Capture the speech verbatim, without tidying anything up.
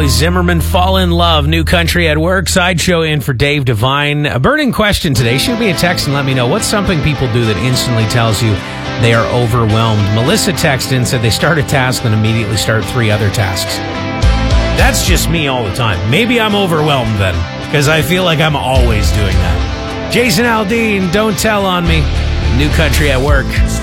Charlie Zimmerman, Fall in Love, New Country at Work, Sideshow in for Dave Devine. A burning question today. Shoot me a text and let me know what's something people do that instantly tells you they are overwhelmed. Melissa texted and said they start a task and immediately start three other tasks. That's just me all the time. Maybe I'm overwhelmed then, because I feel like I'm always doing that. Jason Aldean, Don't Tell on Me, New Country at Work.